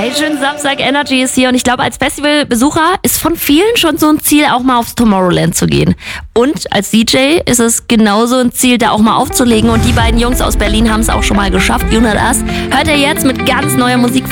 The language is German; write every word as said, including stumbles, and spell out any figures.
Hey, schönen Samstag, Energy ist hier und ich glaube, als Festivalbesucher ist von vielen schon so ein Ziel, auch mal aufs Tomorrowland zu gehen. Und als D J ist es genauso ein Ziel, da auch mal aufzulegen und die beiden Jungs aus Berlin haben es auch schon mal geschafft. You Know Us hört ihr jetzt mit ganz neuer Musik